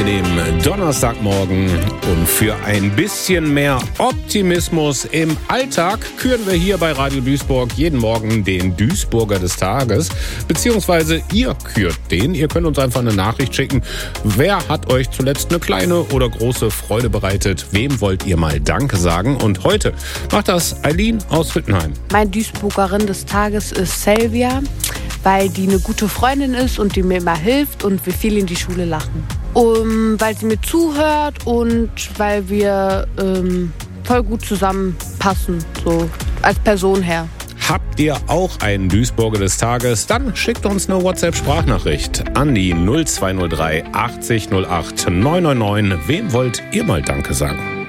angenehmen Donnerstagmorgen und für ein bisschen mehr Optimismus im Alltag küren wir hier bei Radio Duisburg jeden Morgen den Duisburger des Tages, beziehungsweise ihr kürt den. Ihr könnt uns einfach eine Nachricht schicken. Wer hat euch zuletzt eine kleine oder große Freude bereitet? Wem wollt ihr mal Danke sagen? Und heute macht das Eileen aus Rittenheim. Mein Duisburgerin des Tages ist Selvia, weil die eine gute Freundin ist und die mir immer hilft und wir viel in die Schule lachen. Weil sie mir zuhört und weil wir voll gut zusammenpassen, so als Person her. Habt ihr auch einen Duisburger des Tages? Dann schickt uns eine WhatsApp-Sprachnachricht an die 0203 80 08 999. Wem wollt ihr mal Danke sagen?